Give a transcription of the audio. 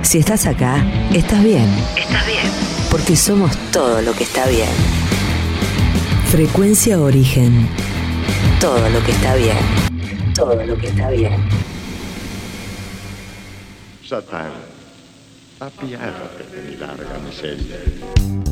Si estás acá, estás bien. Estás bien. Porque somos todo lo que está bien. Frecuencia Origen. Todo lo que está bien. Todo lo que está bien. Satan, abbiate mi larga miseria.